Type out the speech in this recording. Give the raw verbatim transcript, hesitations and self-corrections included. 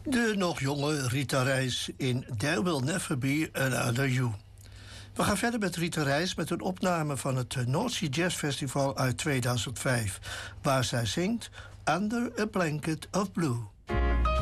De nog jonge Rita Reis in There Will Never Be Another You. We gaan verder met Rita Reis met een opname van het North Sea Jazz Festival uit tweeduizend vijf, waar zij zingt Under a Blanket of Blue.